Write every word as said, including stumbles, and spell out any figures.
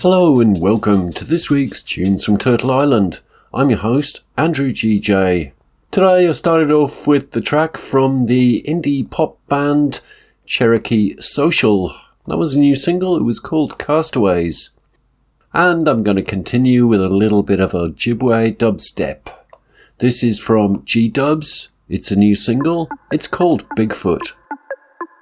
Hello and welcome to this week's Tunes from Turtle Island. I'm your host, Andrew G J. Today I started off with the track from the indie pop band Cherokee Social. That was a new single, it was called Castaways. And I'm going to continue with a little bit of Ojibwe dubstep. This is from G-Dubs, it's a new single, it's called Bigfoot.